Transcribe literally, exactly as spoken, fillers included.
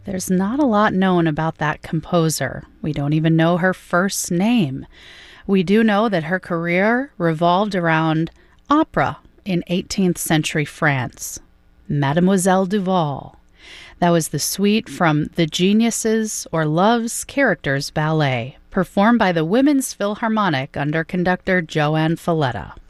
There's not a lot known about that composer. We don't even know her first name. We do know that her career revolved around opera in eighteenth century France. Mademoiselle Duval. That was the suite from The Geniuses or Love's Characters Ballet, performed by the Women's Philharmonic under conductor Joanne Falletta.